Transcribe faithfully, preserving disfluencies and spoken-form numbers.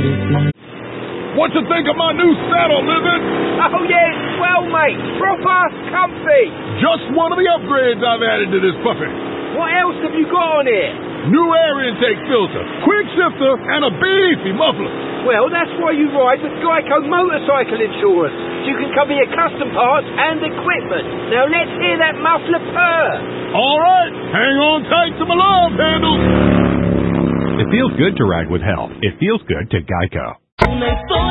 What you think of my new saddle, Lizard? Oh, yeah, it's swell, mate. Proper comfy. Just one of the upgrades I've added to this puppy. What else have you got on here? New air intake filter, quick shifter, and a beefy muffler. Well, that's why you ride with Geico Motorcycle Insurance. You can cover your custom parts and equipment. Now let's hear that muffler purr. All right, hang on tight to my love handles. It feels good to ride with health. It feels good to Geico.